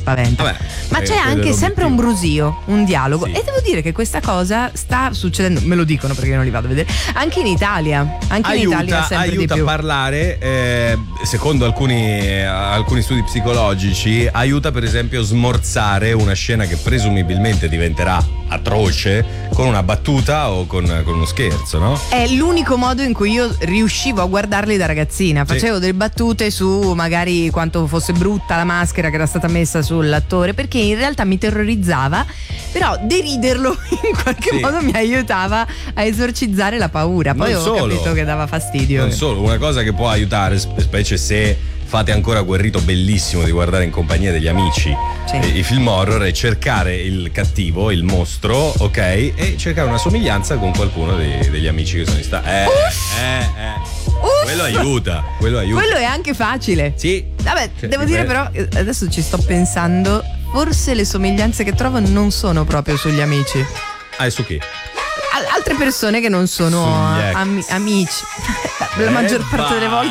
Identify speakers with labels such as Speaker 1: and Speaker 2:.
Speaker 1: spaventa.
Speaker 2: Vabbè,
Speaker 1: ma c'è anche sempre un brusio, un dialogo, sì. E devo dire che questa cosa sta succedendo, me lo dicono perché io non li vado a vedere, anche in Italia. Anche in Italia sempre di più.
Speaker 2: Aiuta a parlare, secondo alcuni studi psicologici, aiuta per esempio a smorzare una scena che presumibilmente diventerà atroce con una battuta o con uno scherzo, no?
Speaker 1: È l'unico modo in cui io riuscivo a guardarli da ragazzina. Facevo delle battute su magari quanto fosse brutta la maschera che era stata messa sull'attore, perché in realtà mi terrorizzava, però deriderlo in qualche modo mi aiutava a esorcizzare la paura. Poi ho capito che dava fastidio.
Speaker 2: Non solo, una cosa che può aiutare, specie se fate ancora quel rito bellissimo di guardare in compagnia degli amici i film horror, è cercare il cattivo, il mostro, ok? E cercare una somiglianza con qualcuno degli amici che sono in sta. Quello aiuta. Quello
Speaker 1: è anche facile.
Speaker 2: Sì.
Speaker 1: Vabbè, devo dire però, adesso ci sto pensando, forse le somiglianze che trovo non sono proprio sugli amici.
Speaker 2: E su chi?
Speaker 1: Altre persone che non sono amici. La maggior parte delle volte